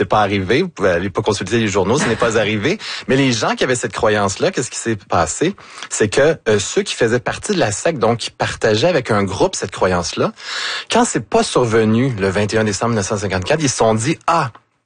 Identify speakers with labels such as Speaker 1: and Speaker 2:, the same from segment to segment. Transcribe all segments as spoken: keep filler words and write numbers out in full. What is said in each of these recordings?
Speaker 1: c'est pas arrivé. Vous pouvez aller pas consulter les journaux, ce n'est pas arrivé. Mais les gens qui avaient cette croyance-là, qu'est-ce qui s'est passé? C'est que euh, ceux qui faisaient partie de la secte, donc qui partageaient avec un groupe cette croyance-là, quand c'est pas survenu le vingt et un décembre mille neuf cent cinquante-quatre, ils se sont dit, ah,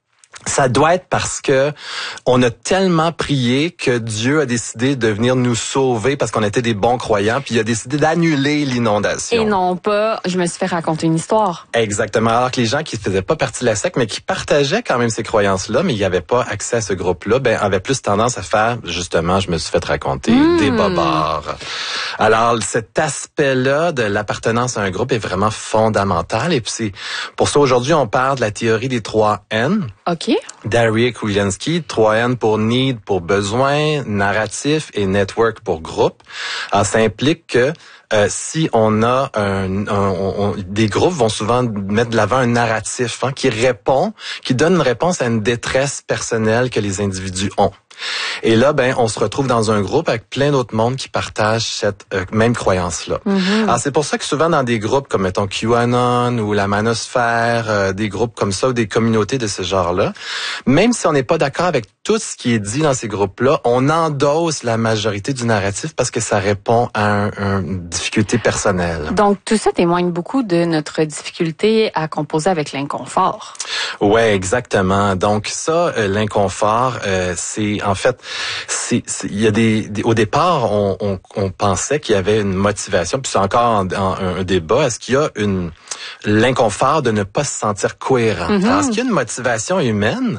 Speaker 1: ça doit être parce que on a tellement prié que Dieu a décidé de venir nous sauver parce qu'on était des bons croyants, puis il a décidé d'annuler l'inondation.
Speaker 2: Et non pas, je me suis fait raconter une histoire.
Speaker 1: Exactement. Alors que les gens qui faisaient pas partie de la secte, mais qui partageaient quand même ces croyances-là, mais il n'y avait pas accès à ce groupe-là, ben avaient plus tendance à faire, justement, je me suis fait raconter mmh. des bobards. Alors, cet aspect-là de l'appartenance à un groupe est vraiment fondamental. Et puis c'est pour ça aujourd'hui, on parle de la théorie des trois N.
Speaker 2: OK.
Speaker 1: Darry Kouliansky, trois N pour need, pour besoin, narratif et network pour groupe. Alors, ça implique que euh, si on a un, un on, on, des groupes vont souvent mettre de l'avant un narratif hein, qui répond, qui donne une réponse à une détresse personnelle que les individus ont. Et là, ben, on se retrouve dans un groupe avec plein d'autres mondes qui partagent cette euh, même croyance-là. Mm-hmm. Alors, c'est pour ça que souvent dans des groupes comme, mettons, QAnon ou la Manosphère, euh, des groupes comme ça ou des communautés de ce genre-là, même si on n'est pas d'accord avec tout ce qui est dit dans ces groupes-là, on endosse la majorité du narratif parce que ça répond à un, un, une difficulté personnelle.
Speaker 2: Donc, tout ça témoigne beaucoup de notre difficulté à composer avec l'inconfort.
Speaker 1: Ouais, exactement. Donc ça, euh, l'inconfort, euh, c'est en fait, c'est, c'est, il y a des, des au départ, on, on, on pensait qu'il y avait une motivation, puis c'est encore en, en, un débat. Est-ce qu'il y a une l'inconfort de ne pas se sentir cohérent? Mm-hmm. Alors, est-ce qu'il y a une motivation humaine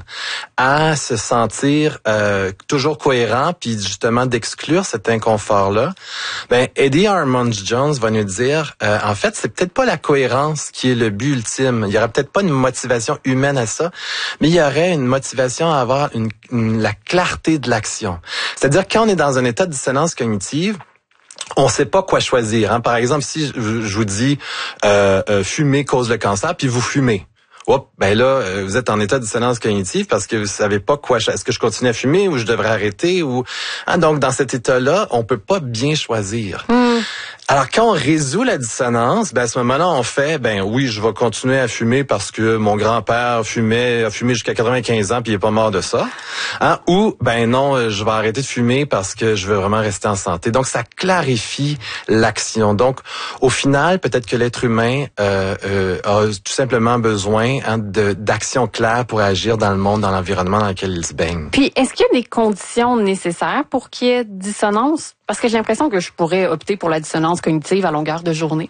Speaker 1: à se sentir euh, toujours cohérent, puis justement d'exclure cet inconfort-là? Ben, Eddie Armand Jones va nous dire, euh, en fait, c'est peut-être pas la cohérence qui est le but ultime. Il y aurait peut-être pas une motivation humaine à ça, mais il y aurait une motivation à avoir une, une la clarté de l'action. C'est-à-dire quand on est dans un état de dissonance cognitive, on sait pas quoi choisir. Hein. Par exemple, si je vous dis euh, euh, fumer cause le cancer, puis vous fumez. Hop, ben là, vous êtes en état de dissonance cognitive parce que vous savez pas quoi. Est-ce que je continue à fumer ou je devrais arrêter ou hein, donc dans cet état-là, on peut pas bien choisir. Mm. Alors quand on résout la dissonance, ben à ce moment-là, on fait ben oui, je vais continuer à fumer parce que mon grand-père fumait, a fumé jusqu'à quatre-vingt-quinze ans puis il est pas mort de ça. Hein, ou ben non, je vais arrêter de fumer parce que je veux vraiment rester en santé. Donc ça clarifie l'action. Donc au final, peut-être que l'être humain euh, euh, a tout simplement besoin hein, de d'actions claires pour agir dans le monde, dans l'environnement dans lequel il se baigne.
Speaker 2: Puis est-ce qu'il y a des conditions nécessaires pour qu'il y ait dissonance? Parce que j'ai l'impression que je pourrais opter pour la dissonance cognitive à longueur de journée.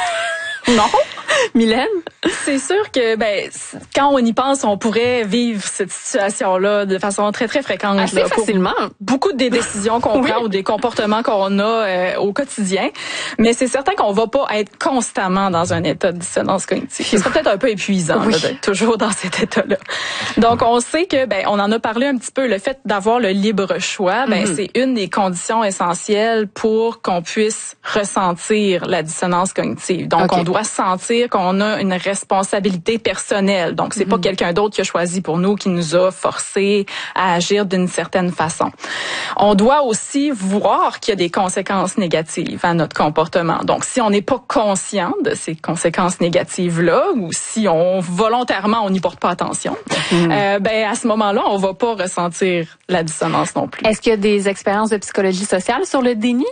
Speaker 2: Non? Mylène?
Speaker 3: C'est sûr que ben quand on y pense, on pourrait vivre cette situation-là de façon très, très fréquente.
Speaker 2: Assez
Speaker 3: là,
Speaker 2: facilement.
Speaker 3: Beaucoup des décisions qu'on oui. prend ou des comportements qu'on a euh, au quotidien. Mais c'est certain qu'on va pas être constamment dans un état de dissonance cognitive. C'est peut-être un peu épuisant oui. là, d'être toujours dans cet état-là. Donc, on sait que, ben on en a parlé un petit peu, le fait d'avoir le libre choix, ben mm-hmm. c'est une des conditions essentielles pour qu'on puisse ressentir la dissonance cognitive. Donc, okay. on doit sentir qu'on a une responsabilité personnelle. Donc, c'est mm-hmm. pas quelqu'un d'autre qui a choisi pour nous, qui nous a forcé à agir d'une certaine façon. On doit aussi voir qu'il y a des conséquences négatives à notre comportement. Donc, si on n'est pas conscient de ces conséquences négatives-là, ou si on volontairement on n'y porte pas attention, mm-hmm. euh, ben à ce moment-là, on va pas ressentir la dissonance non plus.
Speaker 2: Est-ce qu'il y a des expériences de psychologie sociale sur le déni?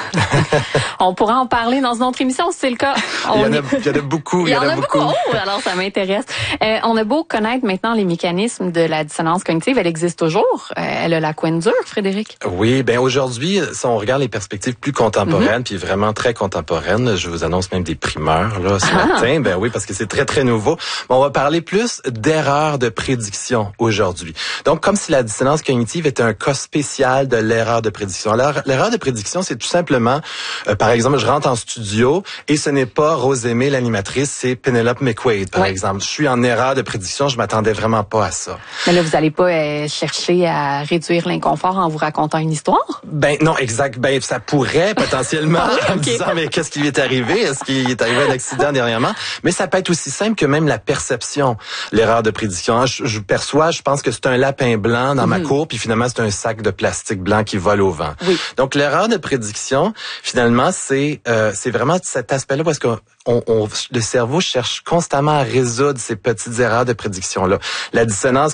Speaker 2: On pourra en parler dans une autre émission si c'est le cas. On
Speaker 1: il, y en a, il y en a beaucoup.
Speaker 2: Il y en,
Speaker 1: il y en
Speaker 2: a,
Speaker 1: a beaucoup.
Speaker 2: beaucoup. Oh, alors ça m'intéresse. Euh, on a beau connaître maintenant les mécanismes de la dissonance cognitive, elle existe toujours. Euh, elle a la couenne dure, Frédéric.
Speaker 1: Oui, ben aujourd'hui, si on regarde les perspectives plus contemporaines, mm-hmm. puis vraiment très contemporaines, je vous annonce même des primeurs là ce ah. matin. Ben oui, parce que c'est très très nouveau. On va parler plus d'erreurs de prédiction aujourd'hui. Donc, comme si la dissonance cognitive était un cas spécial de l'erreur de prédiction. Alors, l'erreur de prédiction, c'est tout simplement, euh, par exemple, je rentre en studio et ce n'est pas Rosemée l'animatrice, c'est Penelope McQuaid, par ouais. exemple. Je suis en erreur de prédiction, je m'attendais vraiment pas à ça.
Speaker 2: Mais là, vous allez pas euh, chercher à réduire l'inconfort en vous racontant une histoire?
Speaker 1: Ben non, exact. Ben ça pourrait potentiellement ah, oui, en okay. disant mais qu'est-ce qui lui est arrivé? Est-ce qu'il est arrivé un accident dernièrement? Mais ça peut être aussi simple que même la perception, l'erreur de prédiction. Je, je perçois, je pense que c'est un lapin blanc dans mm-hmm. ma cour, puis finalement c'est un sac de plastique blanc qui vole au vent.
Speaker 2: Oui.
Speaker 1: Donc l'erreur de prédiction, finalement, c'est euh, c'est vraiment cet aspect-là parce que On, on, le cerveau cherche constamment à résoudre ces petites erreurs de prédiction-là. La dissonance